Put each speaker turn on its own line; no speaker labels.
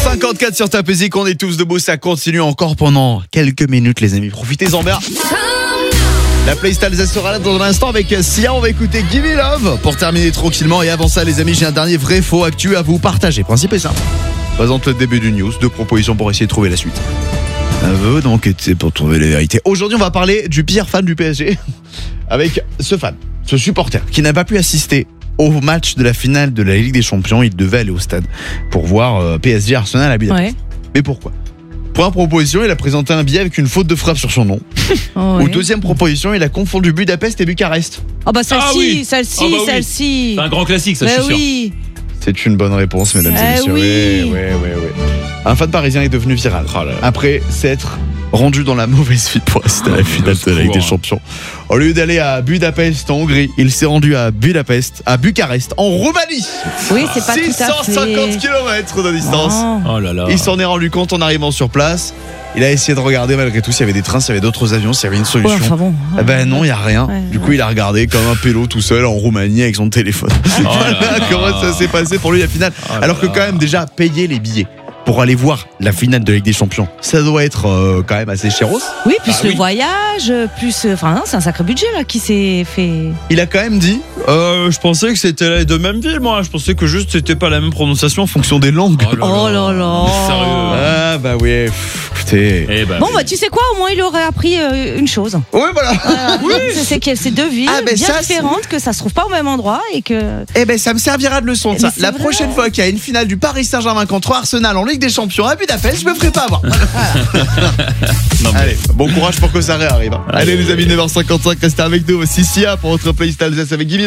9h54 sur Top Music, on est tous debout, ça continue encore pendant quelques minutes les amis, profitez-en bien. La playlist Alsace sera là dans un instant avec Sia, on va écouter Give Me Love pour terminer tranquillement. Et avant ça les amis, j'ai un dernier vrai faux actu à vous partager. Principe est simple, présente le début du news, 2 propositions pour essayer de trouver la suite. Un donc c'est pour trouver les vérités. Aujourd'hui on va parler du pire fan du PSG avec ce fan, ce supporter qui n'a pas pu assister au match de la finale de la Ligue des Champions. Il devait aller au stade pour voir PSG Arsenal à Budapest. Ouais. Mais pourquoi ? Première proposition, il a présenté un billet avec une faute de frappe sur son nom. Oh ouais. Ou deuxième proposition, il a confondu Budapest et Bucarest.
Oh bah celle-ci,
oui.
celle-ci.
C'est un grand classique, ça, je suis sûr.
Oui.
C'est une bonne réponse, mesdames et messieurs.
Oui.
Oui. Un fan parisien est devenu viral après s'être rendu dans la mauvaise vie pour assister à la finale de la Ligue des Champions. Au lieu d'aller à Budapest en Hongrie, il s'est rendu à Bucarest en Roumanie.
Oui, c'est pas tout à fait.
650 km de distance.
Oh là là.
Il s'en est rendu compte en arrivant sur place. Il a essayé de regarder malgré tout s'il y avait des trains, s'il y avait d'autres avions, s'il y avait une solution.
Ouais, enfin bon.
Ben non, il n'y a rien. Ouais, du coup, il a regardé comme un pélo tout seul en Roumanie avec son téléphone. Comment ça s'est passé pour lui la finale. Alors que quand même déjà payer les billets pour aller voir la finale de Ligue des Champions, ça doit être quand même assez chéros.
Oui, plus le voyage, plus... Enfin non, c'est un sacré budget là qui s'est fait...
Il a quand même dit...
je pensais que c'était les deux mêmes villes, moi. Je pensais que juste c'était pas la même prononciation en fonction des langues.
Oh là là.
Sérieux.
Ah bah oui, écoutez...
Bon bah tu sais quoi, au moins il aurait appris une chose.
Oui voilà.
Oui. C'est qu'il y a ces deux villes bien différentes, que ça se trouve pas au même endroit et que...
Eh ben ça me servira de leçon de ça. La prochaine fois qu'il y a une finale du Paris Saint-Germain contre Arsenal en Ligue des Champions à Budapest, je me ferai pas avoir. Allez, bon courage pour que ça réarrive. Allez les amis, 9h55, restez avec nous. Sia pour votre playlist Alsace avec Guy.